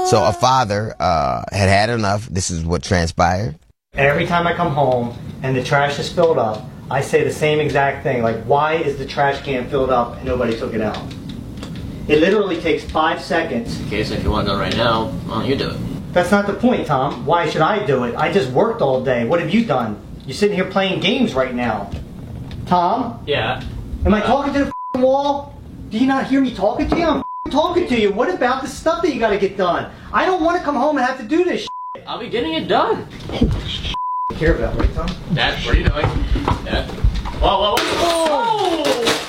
So a father had enough. This is what transpired. Every time I come home and the trash is filled up, I say the same exact thing. Like, why is the trash can filled up and nobody took it out? It literally takes 5 seconds. Okay, so if you want it done right now, why don't you do it? That's not the point, Tom. Why should I do it? I just worked all day. What have you done? You're sitting here playing games right now. Tom? Yeah? Am I talking to the wall? Do you not hear me talking to you? I'm talking to you. What about the stuff that you gotta get done? I don't want to come home and have to do this. I'll be getting it done. Care about, right, Tom? Dad, what are you doing? Dad? Whoa, whoa, whoa!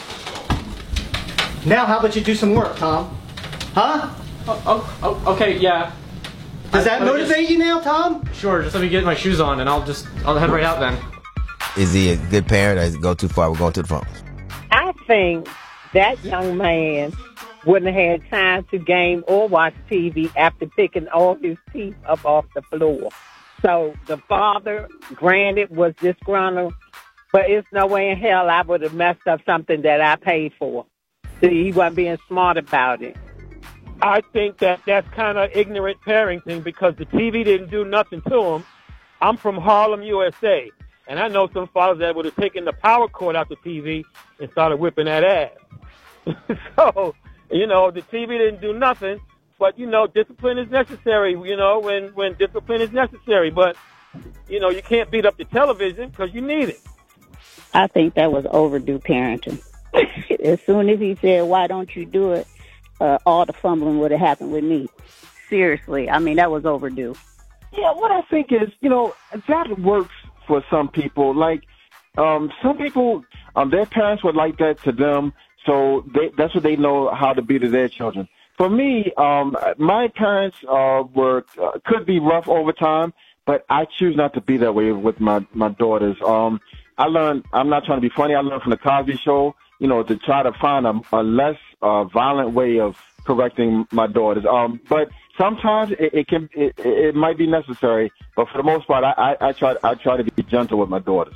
Now, how about you do some work, Tom? Huh? Oh, okay, yeah. Does that motivate you now, Tom? Sure, just let me get my shoes on and I'll head right out then. Is he a good parent or does he go too far? We're going to the phones. I think that young man wouldn't have had time to game or watch TV after picking all his teeth up off the floor. So the father, granted, was disgruntled, but it's no way in hell I would have messed up something that I paid for. See, he wasn't being smart about it. I think that's kind of ignorant parenting because the TV didn't do nothing to him. I'm from Harlem, USA, and I know some fathers that would have taken the power cord out the TV and started whipping that ass. So, the TV didn't do nothing, but, discipline is necessary, when discipline is necessary. But, you can't beat up the television because you need it. I think that was overdue parenting. As soon as he said, why don't you do it, all the fumbling would have happened with me. Seriously. I mean, that was overdue. Yeah, what I think is, that works for some people. Like, some people, their parents were like that to them, so that's what they know how to be to their children. For me, my parents could be rough over time, but I choose not to be that way with my daughters. I learned, I'm not trying to be funny, I learned from the Cosby Show, to try to find a less violent way of correcting my daughters. But sometimes it might be necessary, but for the most part, I try to be gentle with my daughters.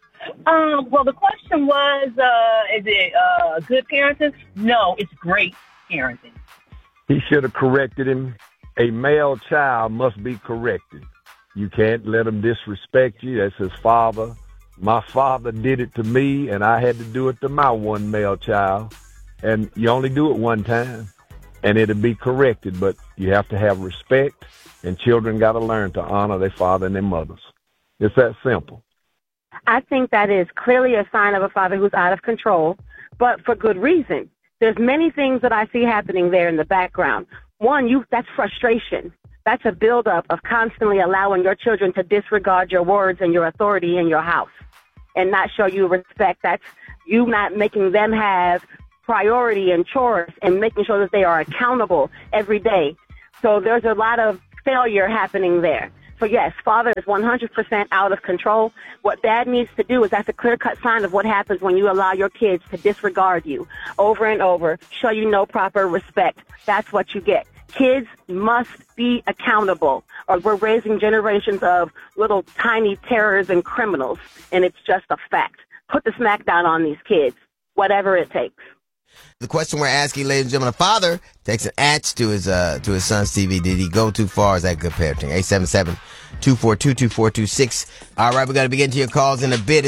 Well, the question was, is it good parenting? No, it's great parenting. He should have corrected him. A male child must be corrected. You can't let him disrespect you. That's his father. My father did it to me, and I had to do it to my one male child. And you only do it one time, and it'll be corrected. But you have to have respect, and children got to learn to honor their father and their mothers. It's that simple. I think that is clearly a sign of a father who's out of control, but for good reason. There's many things that I see happening there in the background. One, that's frustration. That's a buildup of constantly allowing your children to disregard your words and your authority in your house and not show you respect. That's you not making them have priority and chores and making sure that they are accountable every day. So there's a lot of failure happening there. So yes, father is 100% out of control. What dad needs to do is that's a clear-cut sign of what happens when you allow your kids to disregard you over and over, show you no proper respect. That's what you get. Kids must be accountable, or we're raising generations of little tiny terrors and criminals, and it's just a fact. Put the smack down on these kids, whatever it takes. The question we're asking, ladies and gentlemen, a father takes an axe to his son's TV. Did he go too far? Is that good parenting? 877-242-2426. All right, we're going to begin to your calls in a bit.